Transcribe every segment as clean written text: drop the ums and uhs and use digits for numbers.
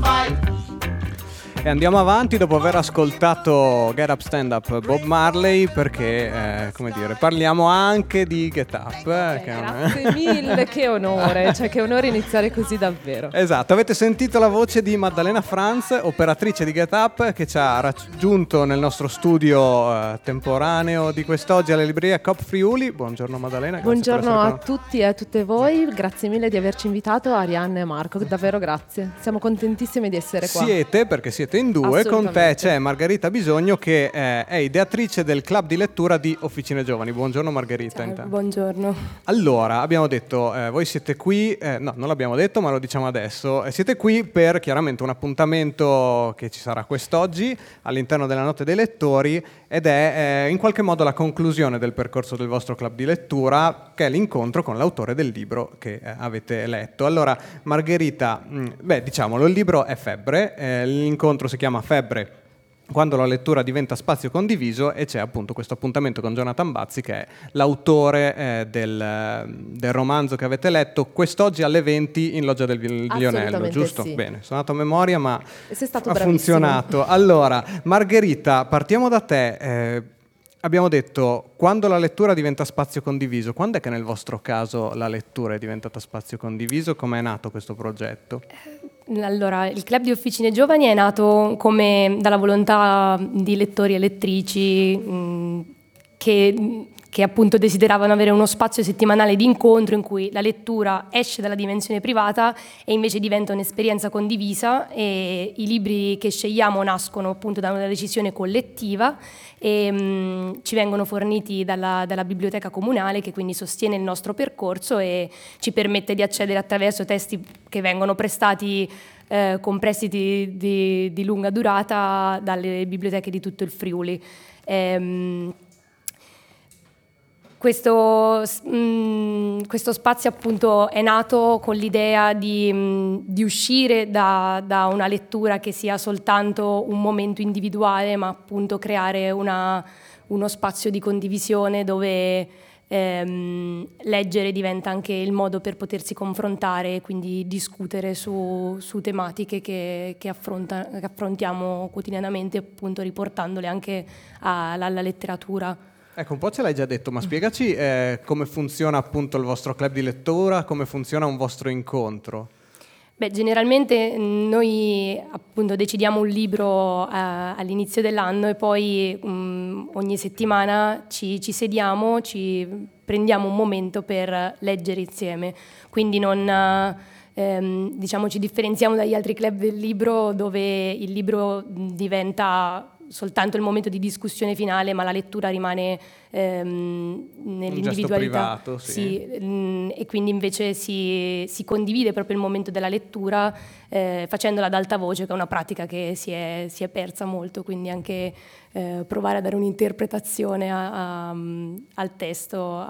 E andiamo avanti dopo aver ascoltato Get Up Stand Up Bob Marley, perché come dire, parliamo anche di Get Up. Grazie mille, che onore, cioè che onore iniziare così davvero. Esatto, avete sentito la voce di Maddalena Franz, operatrice di Get Up, che ci ha raggiunto nel nostro studio temporaneo di quest'oggi alle librerie Coop Friuli. Buongiorno Maddalena. Buongiorno a tutti e a tutte voi, grazie mille di averci invitato, Arianna e Marco, davvero grazie. Siamo contentissimi di essere qua. Perché siete in due, con te c'è Margherita Bisogno, che è ideatrice del club di lettura di Officine Giovani. Buongiorno Margherita. Ciao, buongiorno. Allora, abbiamo detto, voi siete qui, no, non l'abbiamo detto ma lo diciamo adesso, siete qui per chiaramente un appuntamento che ci sarà quest'oggi all'interno della Notte dei Lettori, ed è in qualche modo la conclusione del percorso del vostro club di lettura, che è l'incontro con l'autore del libro che avete letto. Allora Margherita, diciamolo, il libro è Febbre, l'incontro si chiama Febbre quando la lettura diventa spazio condiviso, e c'è appunto questo appuntamento con Jonathan Bazzi, che è l'autore del romanzo che avete letto, quest'oggi alle 20 in Loggia del Lionello, giusto? Sì. Bene, sono andato a memoria ma sei stato ha bravissimo. funzionato. Allora Margherita, partiamo da te. Abbiamo detto, quando la lettura diventa spazio condiviso, quando è che nel vostro caso la lettura è diventata spazio condiviso? Come è nato questo progetto? Allora, il Club di Officine Giovani è nato come dalla volontà di lettori e lettrici che appunto desideravano avere uno spazio settimanale di incontro in cui la lettura esce dalla dimensione privata e invece diventa un'esperienza condivisa, e i libri che scegliamo nascono appunto da una decisione collettiva e ci vengono forniti dalla biblioteca comunale, che quindi sostiene il nostro percorso e ci permette di accedere attraverso testi che vengono prestati con prestiti di lunga durata dalle biblioteche di tutto il Friuli. Questo spazio appunto è nato con l'idea di uscire da una lettura che sia soltanto un momento individuale, ma appunto creare uno spazio di condivisione dove leggere diventa anche il modo per potersi confrontare e quindi discutere su tematiche che affrontiamo quotidianamente, appunto riportandole anche alla letteratura. Ecco, un po' ce l'hai già detto, ma spiegaci come funziona appunto il vostro club di lettura, come funziona un vostro incontro. Generalmente noi appunto decidiamo un libro all'inizio dell'anno e poi ogni settimana ci sediamo, ci prendiamo un momento per leggere insieme. Quindi non ci differenziamo dagli altri club del libro, dove il libro diventa soltanto il momento di discussione finale, ma la lettura rimane nell'individualità. Un gesto privato, sì. E quindi invece si condivide proprio il momento della lettura facendola ad alta voce, che è una pratica che si è persa molto, quindi anche provare a dare un'interpretazione al testo.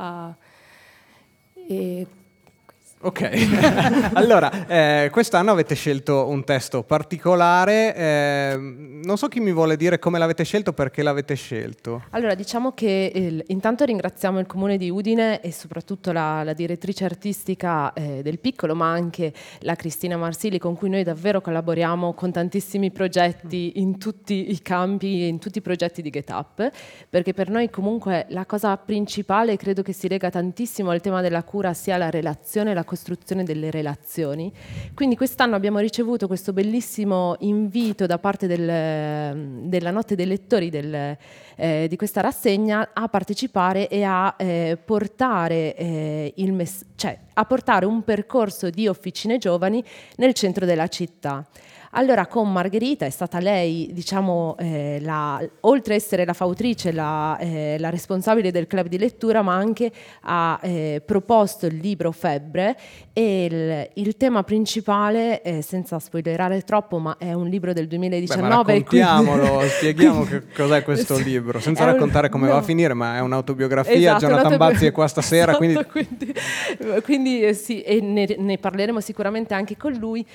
Ok, allora quest'anno avete scelto un testo particolare, non so chi mi vuole dire come l'avete scelto, perché l'avete scelto. Allora diciamo che intanto ringraziamo il Comune di Udine e soprattutto la direttrice artistica del Piccolo, ma anche la Cristina Marsili, con cui noi davvero collaboriamo con tantissimi progetti in tutti i campi, in tutti i progetti di Get Up, perché per noi comunque la cosa principale, credo che si lega tantissimo al tema della cura, sia la relazione, la costruzione delle relazioni. Quindi quest'anno abbiamo ricevuto questo bellissimo invito da parte della Notte dei Lettori di questa rassegna a partecipare e a portare a portare un percorso di Officine Giovani nel centro della città. Allora con Margherita è stata lei, diciamo, oltre a essere la fautrice, la responsabile del club di lettura, ma anche ha proposto il libro Febbre, e il tema principale, senza spoilerare troppo, ma è un libro del 2019. Ma raccontiamolo, spieghiamo che cos'è questo libro, senza raccontare come va a finire, ma è un'autobiografia. Esatto, Jonathan Bazzi è qua stasera, esatto, quindi Quindi sì, e ne parleremo sicuramente anche con lui.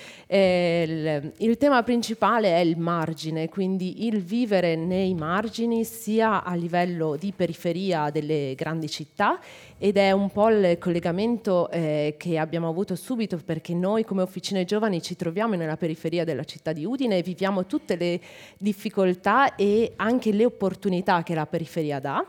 Il tema principale è il margine, quindi il vivere nei margini sia a livello di periferia delle grandi città, ed è un po' il collegamento che abbiamo avuto subito, perché noi come Officine Giovani ci troviamo nella periferia della città di Udine e viviamo tutte le difficoltà e anche le opportunità che la periferia dà.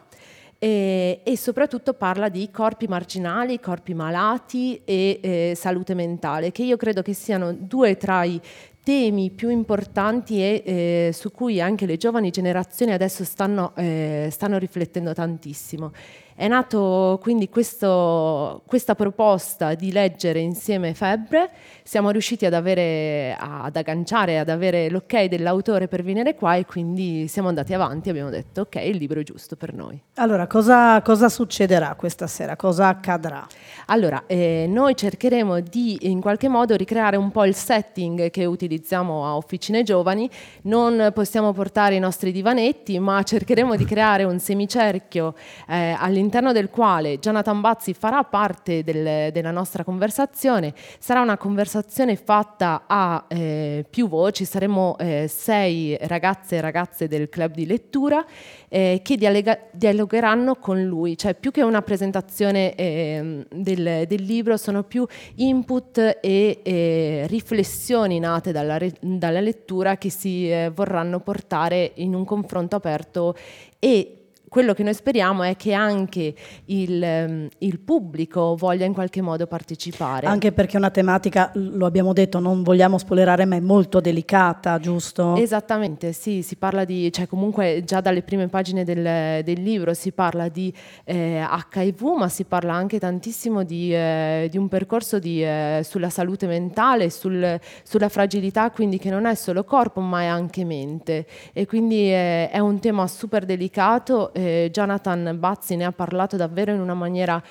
E soprattutto parla di corpi marginali, corpi malati e salute mentale, che io credo che siano due tra i temi più importanti e su cui anche le giovani generazioni adesso stanno riflettendo tantissimo. È nato quindi questa proposta di leggere insieme Febbre. Siamo riusciti ad agganciare, ad avere l'ok dell'autore per venire qua, e quindi siamo andati avanti e abbiamo detto ok, il libro è giusto per noi. Allora, cosa succederà questa sera? Cosa accadrà? Allora, noi cercheremo di in qualche modo ricreare un po' il setting che utilizziamo a Officine Giovani. Non possiamo portare i nostri divanetti, ma cercheremo di creare un semicerchio all'interno del quale Jonathan Bazzi farà parte della nostra conversazione. Sarà una conversazione fatta a più voci, saremo 6 ragazze e ragazze del club di lettura che dialogheranno con lui, cioè più che una presentazione del libro sono più input e riflessioni nate dalla lettura che si vorranno portare in un confronto aperto, e quello che noi speriamo è che anche il pubblico voglia in qualche modo partecipare. Anche perché è una tematica, lo abbiamo detto, non vogliamo spoilerare, ma è molto delicata, giusto? Esattamente, sì, si parla di, cioè comunque già dalle prime pagine del libro si parla di HIV, ma si parla anche tantissimo di un percorso sulla salute mentale, sulla fragilità, quindi che non è solo corpo ma è anche mente, e quindi è un tema super delicato. Jonathan Bazzi ne ha parlato davvero in una maniera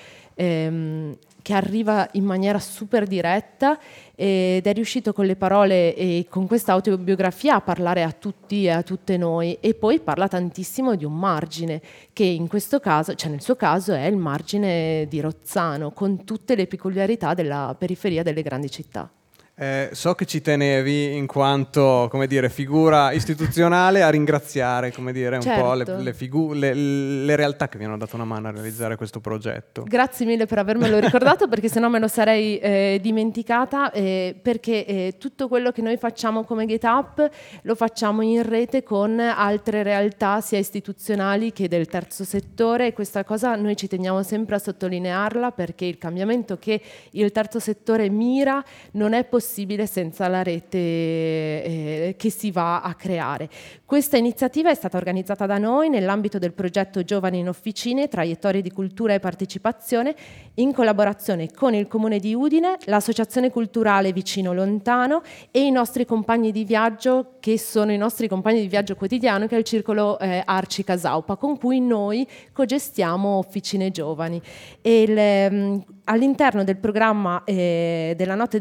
che arriva in maniera super diretta, ed è riuscito con le parole e con questa autobiografia a parlare a tutti e a tutte noi, e poi parla tantissimo di un margine che in questo caso, cioè nel suo caso, è il margine di Rozzano, con tutte le peculiarità della periferia delle grandi città. So che ci tenevi in quanto, come dire, figura istituzionale a ringraziare, come dire, un certo. po' le realtà che vi hanno dato una mano a realizzare questo progetto. Grazie mille per avermelo ricordato, perché sennò me lo sarei dimenticata, perché tutto quello che noi facciamo come Get Up lo facciamo in rete con altre realtà sia istituzionali che del terzo settore, e questa cosa noi ci teniamo sempre a sottolinearla, perché il cambiamento che il terzo settore mira non è possibile senza la rete che si va a creare. Questa iniziativa è stata organizzata da noi nell'ambito del progetto Giovani in Officine, traiettorie di cultura e partecipazione, in collaborazione con il Comune di Udine, l'Associazione Culturale Vicino Lontano e i nostri compagni di viaggio, che sono i nostri compagni di viaggio quotidiano, che è il Circolo Arci Casaupa, con cui noi cogestiamo Officine Giovani. E all'interno del programma della Notte